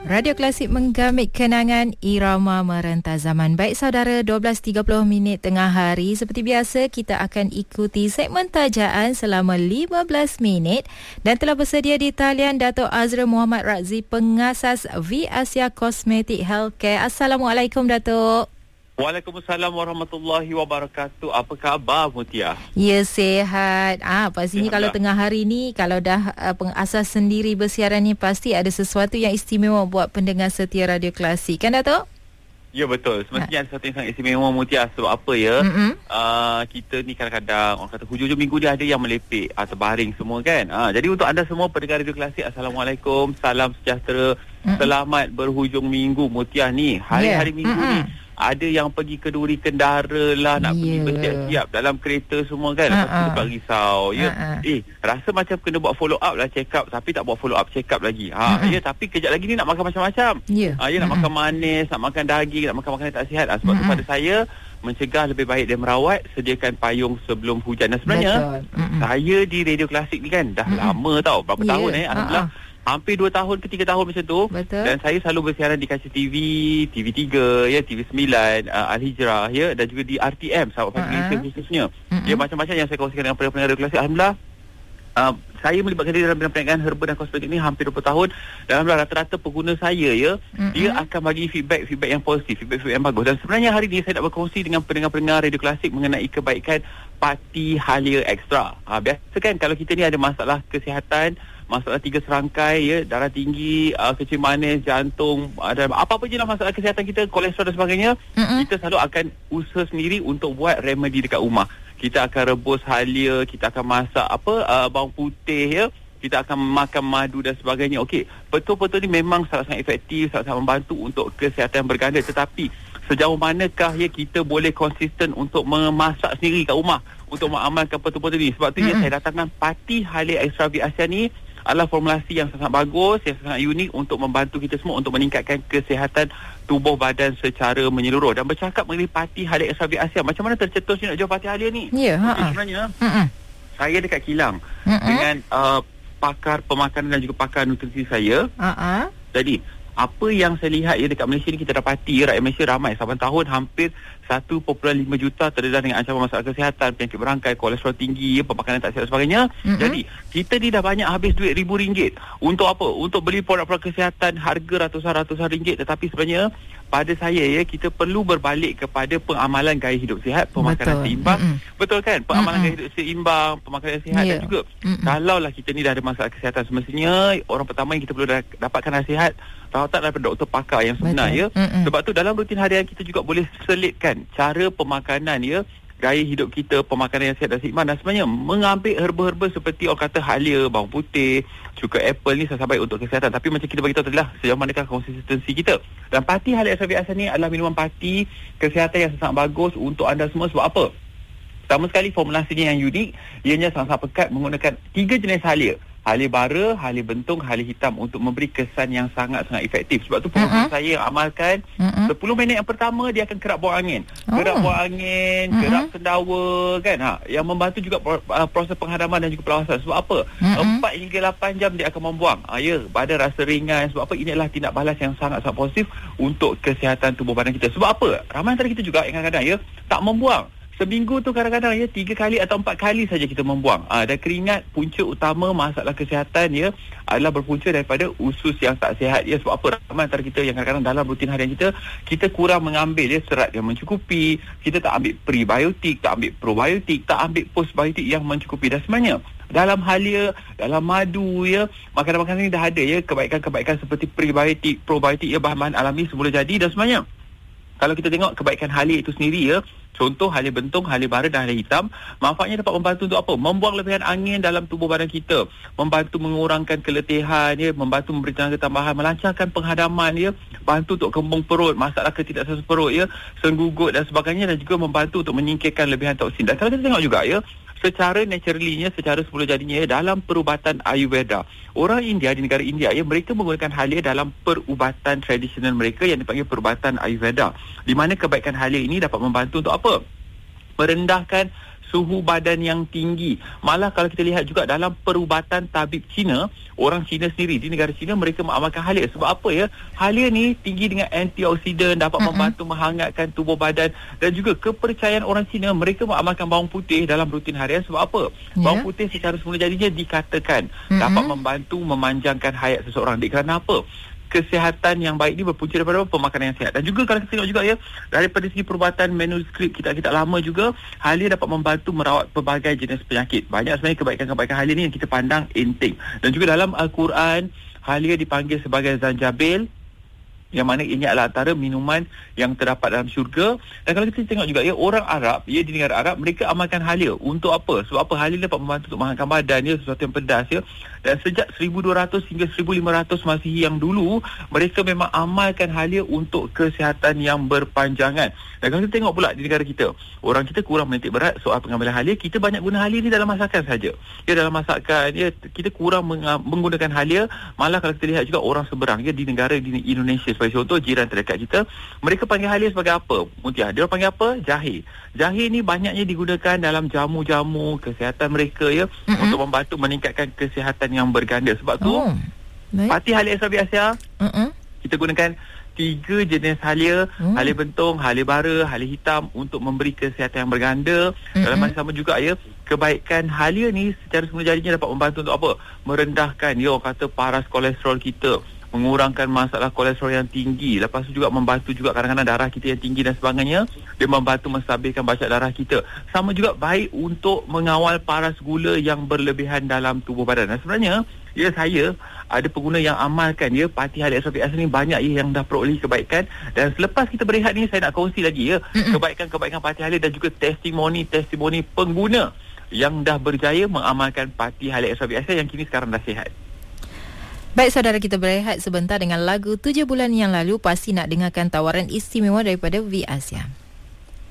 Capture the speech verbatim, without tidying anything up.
Radio Klasik menggamit kenangan irama merentas zaman. Baik saudara, dua belas tiga puluh minit tengah hari. Seperti biasa, kita akan ikuti segmen tajaan selama lima belas minit. Dan telah bersedia di talian Dato' Azra Muhammad Razzi, pengasas V Asia Cosmetic Healthcare. Assalamualaikum, Dato'. Waalaikumsalam warahmatullahi wabarakatuh. Apa khabar, Mutia? Ya, sihat. Ah, pastinya kalau tengah hari ni, kalau dah uh, pengasas sendiri bersiaran ni, pasti ada sesuatu yang istimewa buat pendengar setia Radio Klasik. Kan, Dato'? Ya, betul. Semestinya ha. ada sesuatu yang sangat istimewa, Mutia. Sebab apa ya? Mm-hmm. Uh, kita ni kadang-kadang, orang kata hujung-hujung minggu dia ada yang melepek atau baring semua kan. Uh, jadi untuk anda semua pendengar Radio Klasik, Assalamualaikum, salam sejahtera, mm-hmm. selamat berhujung minggu, Mutia ni. Hari-hari yeah. minggu mm-hmm. ni. Ada yang pergi kenduri kendara lah, nak yeah. pergi bersiap-siap dalam kereta semua kan. Lepas tu sebab risau ya. Uh-uh. Eh, rasa macam kena buat follow up lah, check up, tapi tak buat follow up check up lagi. Ha, uh-uh. ya, tapi kejap lagi ni nak makan macam-macam. Ya, yeah. ha, ya nak uh-uh. makan manis, nak makan daging, nak makan makanan tak sihat. Ha, sebab uh-uh. tu pada saya, mencegah lebih baik dan merawat, sediakan payung sebelum hujan. Dan sebenarnya uh-uh. saya di Radio Klasik ni kan dah uh-uh. lama tau, berapa yeah. tahun eh alhamdulillah. Uh-uh. Hampir dua tahun ke tiga tahun macam tu. Betul. Dan saya selalu bersiaran di kaca T V, T V tiga, ya, T V sembilan, uh, Al-Hijrah, ya, dan juga di R T M, sahabat pagi uh-huh. khususnya. Uh-huh. Ya, macam-macam yang saya kongsikan dengan pendengar Radio Klasik. Alhamdulillah, uh, saya melibatkan diri dalam bidang perniagaan herba dan kosmetik ni hampir dua puluh tahun. Dan alhamdulillah, rata-rata pengguna saya, ya, uh-huh. dia akan bagi feedback, feedback yang positif, feedback, feedback yang bagus. Dan sebenarnya hari ni saya nak berkongsi dengan pendengar-pendengar Radio Klasik mengenai kebaikan Pati Halia Extra. Ha, biasa kan kalau kita ni ada masalah kesihatan, masalah tiga serangkai, ya, darah tinggi, uh, kecil manis, jantung, ada apa-apa je lah masalah kesihatan kita, kolesterol dan sebagainya, mm-hmm. kita selalu akan usaha sendiri untuk buat remedi dekat rumah. Kita akan rebus halia, kita akan masak apa uh, bawang putih, ya, kita akan makan madu dan sebagainya. Okey, betul-betul ni memang sangat-sangat efektif, sangat-sangat membantu untuk kesihatan berganda. Tetapi sejauh manakah ya kita boleh konsisten untuk memasak sendiri kat rumah, untuk mengamalkan betul-betul ni? Sebab tu mm-hmm. ya, saya datangkan Pati Halia Extra V Asia ni adalah formulasi yang sangat bagus, yang sangat unik untuk membantu kita semua untuk meningkatkan kesihatan tubuh badan secara menyeluruh. Dan bercakap mengenai Pati Halia Extra V Asia, macam mana tercetusnya nak jual Pati Halia ni? Ya, yeah, okay, sebenarnya uh-uh. saya dekat kilang uh-uh. dengan uh, pakar pemakanan dan juga pakar nutrisi saya. Uh-uh. Jadi apa yang saya lihat ya dekat Malaysia ni, kita dapati rakyat Malaysia ramai saban tahun hampir satu perpuluhan lima juta terdedah dengan ancaman masalah kesihatan, penyakit berangkai, kolesterol tinggi, pemakanan tak sihat dan sebagainya. Mm-hmm. Jadi kita ni dah banyak habis duit ribu ringgit untuk apa? Untuk beli produk-produk kesihatan harga ratusan-ratusan ringgit. Tetapi sebenarnya pada saya ya, kita perlu berbalik kepada pengamalan gaya hidup sihat, pemakanan Betul. seimbang. Mm-hmm. Betul kan? Pengamalan mm-hmm. gaya hidup seimbang, pemakanan sihat yeah. dan juga mm-hmm. kalaulah kita ni dah ada masalah kesihatan, semestinya orang pertama yang kita perlu dapatkan nasihat, rawatan daripada doktor pakar yang sebenar. Betul. ya. Mm-hmm. Sebab tu dalam rutin harian kita juga boleh selitkan cara pemakanan, ya, gaya hidup kita, pemakanan yang sihat dan seimbang. Dan sebenarnya mengambil herba-herba seperti orang kata halia, bawang putih, cuka apple ni sangat baik untuk kesihatan. Tapi macam kita beritahu tadi lah, sejauh manakah konsistensi kita. Dan Pati Halia Extra V Asia ni adalah minuman pati kesihatan yang sangat bagus untuk anda semua. Sebab apa? Pertama sekali, formulasinya yang unik. Ianya sangat-sangat pekat menggunakan tiga jenis halia. Halia bara, halia bentung, halia hitam, untuk memberi kesan yang sangat-sangat efektif. Sebab tu pengguna uh-huh. saya yang amalkan uh-huh. sepuluh minit yang pertama dia akan kerap buang angin. Oh. Kerap buang angin, uh-huh. kerap sendawa kan. Ha, yang membantu juga proses penghadaman dan juga pelawasan. Sebab apa? Uh-huh. empat hingga lapan jam dia akan membuang. Ha, ya, badan rasa ringan. Sebab apa? Ini adalah tindak balas yang sangat-sangat positif untuk kesihatan tubuh badan kita. Sebab apa? Ramai antara kita juga yang kadang-kadang ya tak membuang. Seminggu tu kadang-kadang ya tiga kali atau empat kali saja kita membuang. Ah, dan keringat, punca utama masalah kesihatan ya adalah berpunca daripada usus yang tak sihat ya. Sebab apa? Ramai antara kita yang kadang-kadang dalam rutin harian kita, kita kurang mengambil ya serat yang mencukupi. Kita tak ambil prebiotik, tak ambil probiotik, tak ambil postbiotik yang mencukupi. Dan sebenarnya dalam halia, dalam madu ya, makanan-makanan ini dah ada ya kebaikan-kebaikan seperti prebiotik, probiotik ya, bahan-bahan alami semula jadi. Dan sebenarnya kalau kita tengok kebaikan halia itu sendiri ya, contoh halia bentung, halia bara dan halia hitam, manfaatnya dapat membantu untuk apa? Membuang lebihan angin dalam tubuh badan kita, membantu mengurangkan keletihan ya, membantu memberi tenaga tambahan, melancarkan penghadaman ya, bantu untuk kembung perut, masalah ketidakselesa perut ya, senggugut dan sebagainya, dan juga membantu untuk menyingkirkan lebihan toksin. Dan kalau kita tengok juga ya, secara naturally-nya, secara semula jadinya ya, dalam perubatan Ayurveda, orang India di negara India ya, mereka menggunakan halia dalam perubatan tradisional mereka yang dipanggil perubatan Ayurveda, di mana kebaikan halia ini dapat membantu untuk apa? Merendahkan suhu badan yang tinggi. Malah kalau kita lihat juga dalam perubatan tabib Cina, orang Cina sendiri di negara Cina, mereka mengamalkan halia. Sebab apa ya? Halia ni tinggi dengan antioksidan, dapat mm-hmm. membantu menghangatkan tubuh badan, dan juga kepercayaan orang Cina, mereka mengamalkan bawang putih dalam rutin harian. Sebab apa? Yeah. Bawang putih secara semula jadinya dikatakan mm-hmm. dapat membantu memanjangkan hayat seseorang. Dek, kerana apa? Kesihatan yang baik ni berpunca daripada pemakanan yang sihat. Dan juga kalau kita tengok juga ya, daripada segi perubatan manuskrip kita-kita lama juga, halia dapat membantu merawat pelbagai jenis penyakit. Banyak sebenarnya kebaikan-kebaikan halia ni yang kita pandang enteng. Dan juga dalam Al-Quran, halia dipanggil sebagai zanjabil, yang mana ini adalah antara minuman yang terdapat dalam syurga. Dan kalau kita tengok juga ya, orang Arab, ya, di negara Arab, mereka amalkan halia. Untuk apa? Sebab apa? Halia dapat membantu untuk menghangatkan badan, ya, sesuatu yang pedas, ya. Dan sejak seribu dua ratus hingga seribu lima ratus Masihi yang dulu, mereka memang amalkan halia untuk kesihatan yang berpanjangan. Dan kalau kita tengok pula di negara kita, orang kita kurang menitik berat soal pengambilan halia. Kita banyak guna halia ni dalam masakan saja. Ya, dalam masakan, ya, kita kurang meng- menggunakan halia. Malah kalau kita lihat juga orang seberang, ya, di negara di Indonesia, sebagai contoh, jiran terdekat kita, mereka panggil halia sebagai apa? Mutia. Dia orang panggil apa? Jahe. Jahe ni banyaknya digunakan dalam jamu-jamu kesihatan mereka, ya, mm-hmm. untuk membantu meningkatkan kesihatan yang berganda. Sebab tu, oh, Pati Halia Extra Biasa, mm-hmm. kita gunakan tiga jenis halia, mm. halia bentung, halia bara, halia hitam, untuk memberi kesihatan yang berganda. Mm-hmm. Dalam masa sama juga, ya, kebaikan halia ni secara semula jadinya dapat membantu untuk apa? Merendahkan, ya, orang kata paras kolesterol kita, mengurangkan masalah kolesterol yang tinggi. Lepas tu juga membantu juga kadang-kadang darah kita yang tinggi dan sebagainya. Dia membantu menstabilkan bacaan darah kita. Sama juga baik untuk mengawal paras gula yang berlebihan dalam tubuh badan. Dan sebenarnya, ya, saya ada pengguna yang amalkan, ya, Pati Halia Extra Biasa ni banyak, ya, yang dah peroleh kebaikan. Dan selepas kita berehat ni, saya nak kongsi lagi, ya, kebaikan-kebaikan Pati Halia dan juga testimoni-testimoni pengguna yang dah berjaya mengamalkan Pati Halia Extra Biasa yang kini sekarang dah sihat. Baik, saudara, kita berehat sebentar dengan lagu tujuh bulan yang lalu. Pasti nak dengarkan tawaran istimewa daripada V Asia.